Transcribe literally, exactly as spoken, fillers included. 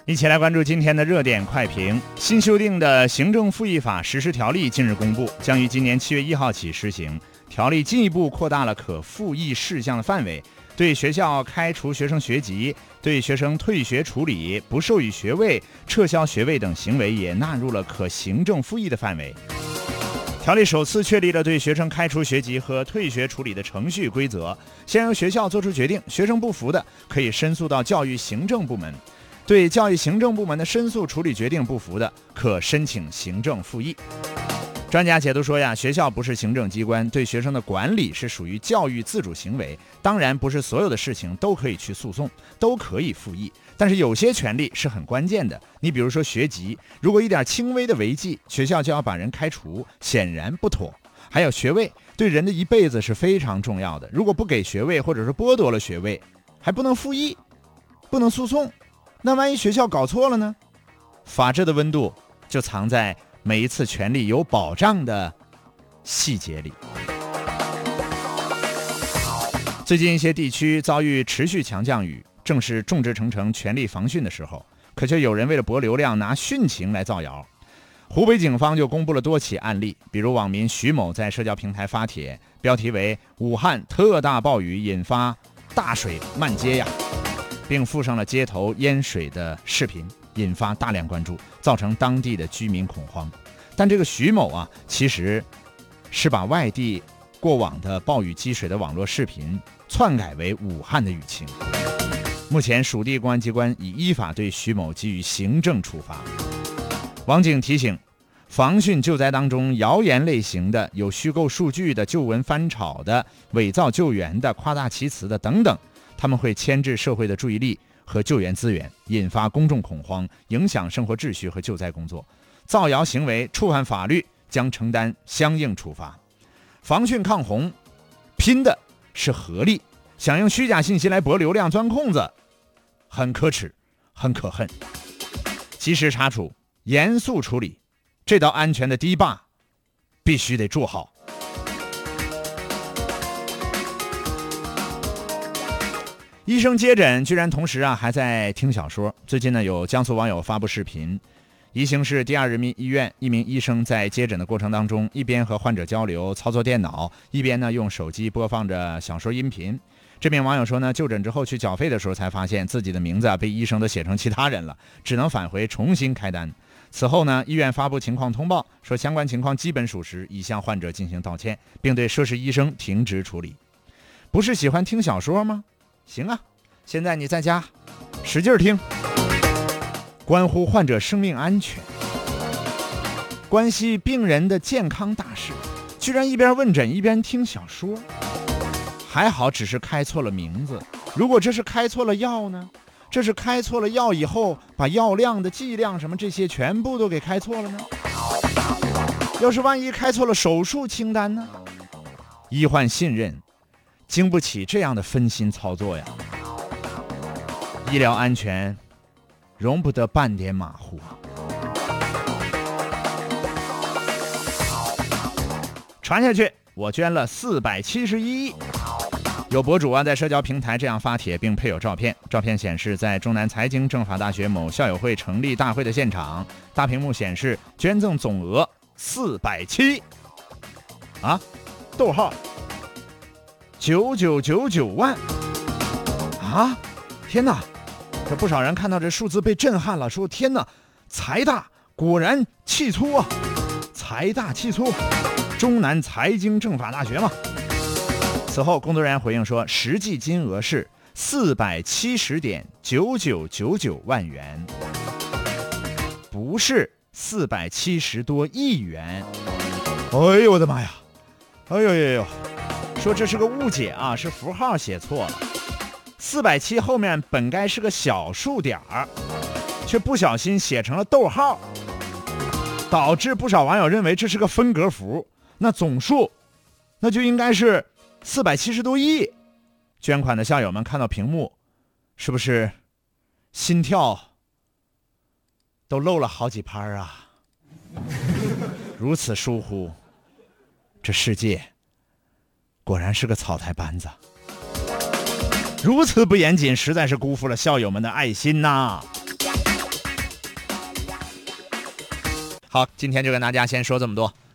一起来关注今天的热点快评。新修订的行政复议法实施条例近日公布，将于今年七月一号起施行。条例进一步扩大了可复议事项的范围，对学校开除学生学籍、对学生退学处理、不授予学位、撤销学位等行为也纳入了可行政复议的范围。条例首次确立了对学生开除学籍和退学处理的程序规则，先由学校作出决定，学生不服的可以申诉到教育行政部门，对教育行政部门的申诉处理决定不服的，可申请行政复议。专家解读说呀，学校不是行政机关，对学生的管理是属于教育自主行为，当然不是所有的事情都可以去诉讼，都可以复议，但是有些权利是很关键的。你比如说学籍，如果一点轻微的违纪，学校就要把人开除，显然不妥。还有学位，对人的一辈子是非常重要的，如果不给学位，或者是剥夺了学位，还不能复议，不能诉讼，那万一学校搞错了呢？法治的温度就藏在每一次权利有保障的细节里。最近一些地区遭遇持续强降雨，正是众志成城全力防汛的时候，可却有人为了博流量拿汛情来造谣。湖北警方就公布了多起案例，比如网民徐某在社交平台发帖，标题为武汉特大暴雨引发大水漫街呀，并附上了街头淹水的视频，引发大量关注，造成当地的居民恐慌。但这个徐某啊，其实是把外地过往的暴雨积水的网络视频篡改为武汉的雨情。目前属地公安机关已依法对徐某给予行政处罚。网警提醒，防汛救灾当中，谣言类型的、有虚构数据的、旧闻翻炒的、伪造救援的、夸大其词的等等，他们会牵制社会的注意力和救援资源，引发公众恐慌，影响生活秩序和救灾工作。造谣行为触犯法律，将承担相应处罚。防汛抗洪拼的是合力，想用虚假信息来博流量钻空子，很可耻，很可恨。及时查处，严肃处理，这道安全的堤坝必须得筑好。医生接诊居然同时啊还在听小说。最近呢，有江苏网友发布视频，宜兴市第二人民医院一名医生在接诊的过程当中，一边和患者交流操作电脑，一边呢用手机播放着小说音频。这名网友说呢，就诊之后去缴费的时候才发现自己的名字啊被医生都写成其他人了，只能返回重新开单。此后呢，医院发布情况通报，说相关情况基本属实，已向患者进行道歉，并对涉事医生停职处理。不是喜欢听小说吗？行啊，现在你在家使劲听，关乎患者生命安全，关系病人的健康大事，居然一边问诊一边听小说。还好只是开错了名字，如果这是开错了药呢？这是开错了药以后，把药量的剂量什么这些全部都给开错了呢？要是万一开错了手术清单呢？医患信任经不起这样的分心操作呀。医疗安全容不得半点马虎。传下去，我捐了四百七十一亿。有博主啊在社交平台这样发帖，并配有照片。照片显示在中南财经政法大学某校友会成立大会的现场，大屏幕显示捐赠总额四百七啊，逗号九九九九万啊！天哪！这不少人看到这数字被震撼了，说天哪，财大果然气粗啊！财大气粗，中南财经政法大学嘛。此后，工作人员回应说，实际金额是四百七十点九九九九万元，不是四百七十多亿元。哎呦我的妈呀！哎呦呦呦！说这是个误解啊，是符号写错了。四百七后面本该是个小数点儿，却不小心写成了逗号，导致不少网友认为这是个分隔符。那总数，那就应该是四百七十多亿。捐款的校友们看到屏幕，是不是心跳都漏了好几拍啊？如此疏忽，这世界果然是个草台班子。如此不严谨，实在是辜负了校友们的爱心呐！ 好，今天就跟大家先说这么多。